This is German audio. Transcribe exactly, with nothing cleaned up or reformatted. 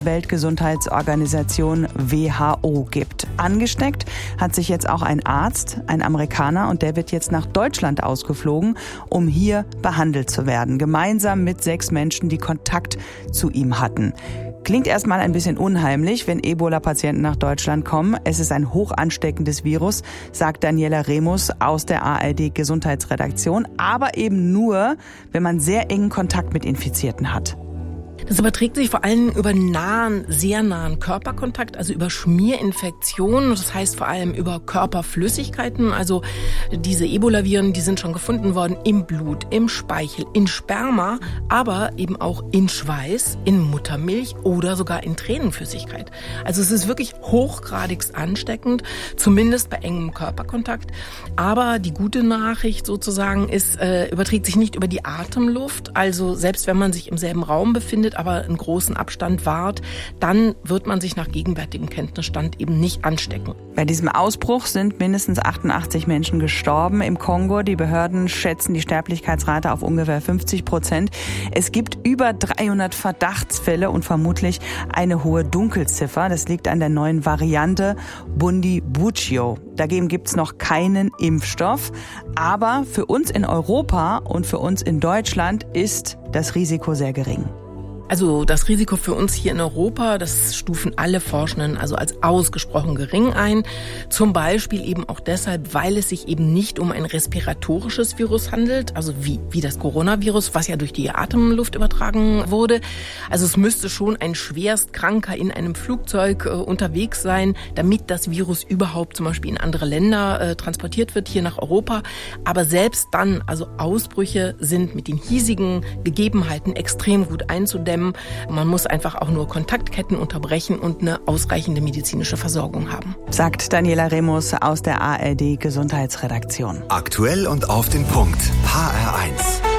Weltgesundheitsorganisation W H O gibt. Angesteckt hat sich jetzt auch ein Arzt, ein Amerikaner, und der wird jetzt nach Deutschland ausgeflogen, um hier behandelt zu werden, gemeinsam mit sechs Menschen, die Kontakt zu ihm hatten. Klingt erstmal ein bisschen unheimlich, wenn Ebola-Patienten nach Deutschland kommen. Es ist ein hoch ansteckendes Virus, sagt Daniela Remus aus der A R D-Gesundheitsredaktion, aber eben nur, wenn man sehr engen Kontakt mit Infizierten hat. Das überträgt sich vor allem über nahen, sehr nahen Körperkontakt, also über Schmierinfektionen. Das heißt vor allem über Körperflüssigkeiten. Also diese Ebola-Viren, die sind schon gefunden worden im Blut, im Speichel, in Sperma, aber eben auch in Schweiß, in Muttermilch oder sogar in Tränenflüssigkeit. Also es ist wirklich hochgradigst ansteckend, zumindest bei engem Körperkontakt. Aber die gute Nachricht sozusagen ist, äh, überträgt sich nicht über die Atemluft. Also selbst wenn man sich im selben Raum befindet, aber einen großen Abstand wahrt, dann wird man sich nach gegenwärtigem Kenntnisstand eben nicht anstecken. Bei diesem Ausbruch sind mindestens achtundachtzig Menschen gestorben im Kongo. Die Behörden schätzen die Sterblichkeitsrate auf ungefähr fünfzig Prozent. Es gibt über dreihundert Verdachtsfälle und vermutlich eine hohe Dunkelziffer. Das liegt an der neuen Variante Bundibugyo. Dagegen gibt es noch keinen Impfstoff. Aber für uns in Europa und für uns in Deutschland ist das Risiko sehr gering. Also das Risiko für uns hier in Europa, das stufen alle Forschenden also als ausgesprochen gering ein. Zum Beispiel eben auch deshalb, weil es sich eben nicht um ein respiratorisches Virus handelt, also wie, wie das Coronavirus, was ja durch die Atemluft übertragen wurde. Also es müsste schon ein Schwerstkranker in einem Flugzeug äh, unterwegs sein, damit das Virus überhaupt zum Beispiel in andere Länder äh, transportiert wird, hier nach Europa. Aber selbst dann, also Ausbrüche sind mit den hiesigen Gegebenheiten extrem gut einzudämmen. Man muss einfach auch nur Kontaktketten unterbrechen und eine ausreichende medizinische Versorgung haben. Sagt Daniela Remus aus der A R D-Gesundheitsredaktion. Aktuell und auf den Punkt. H R eins.